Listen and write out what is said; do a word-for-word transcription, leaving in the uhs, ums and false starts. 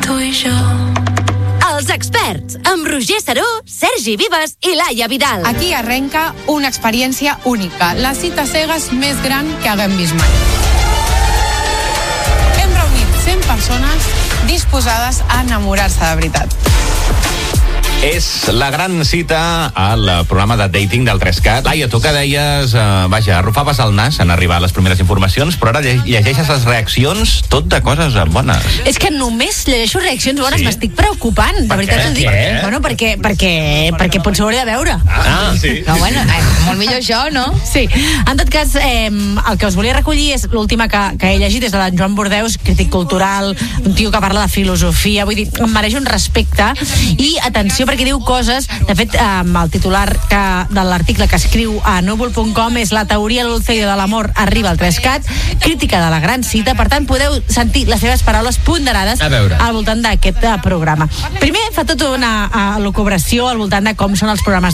tu i jo. Els experts, amb Roger Saró, Sergi Vives i Laia Vidal. Aquí arrenca una experiència única, la cita cegues més gran que haguem vist mai. Hem reunit cent persones disposades a enamorar-se de veritat. És la gran cita al programa de dating del tres cat. Laia, tu que deies, eh, vaja, arrufaves el nas en arribar a les primeres informacions, però ara llegeixes les reaccions tot de coses bones. És que només llegeixo reaccions bones, Sí? m'estic preocupant, de Per veritat què? t'ho dic. Què? Bueno, perquè, perquè, perquè potser ho hauré de veure. Ah, sí. Però bueno, eh, molt millor això, no? Sí. En tot cas, eh, el que us volia recollir és l'última que, que he llegit, és de l'en Joan Bordeus, crític cultural, un tio que parla de filosofia, vull dir, em mereix un respecte. I atenció, perquè diu coses, de fet, eh, el titular que, de l'article que escriu a núvol punt com és la teoria Dulceida de l'amor arriba al tres cat, crítica de la gran cita, per tant podeu sentir les seves paraules ponderades al voltant d'aquest eh, programa. Primer fa tota una eh, elucubració al voltant de com són els programes